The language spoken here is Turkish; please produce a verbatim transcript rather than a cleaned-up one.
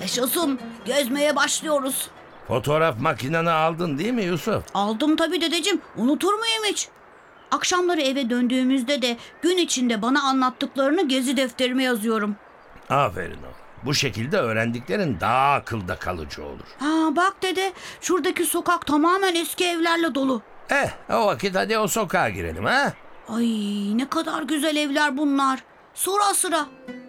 Yaşasın, gezmeye başlıyoruz. Fotoğraf makineni aldın değil mi Yusuf? Aldım tabii dedeciğim, unutur muyum hiç? Akşamları eve döndüğümüzde de gün içinde bana anlattıklarını gezi defterime yazıyorum. Aferin oğlum. Bu şekilde öğrendiklerin daha akılda kalıcı olur. Ha bak dede, şuradaki sokak tamamen eski evlerle dolu. Eh, o vakit hadi o sokağa girelim ha? Ay ne kadar güzel evler bunlar. Sıra sıra.